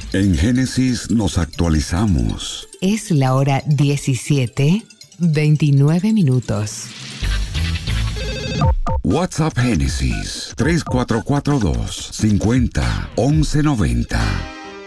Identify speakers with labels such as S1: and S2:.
S1: En Génesis nos actualizamos.
S2: Es la hora 17:29 minutos.
S1: WhatsApp Génesis 3442 50 1190.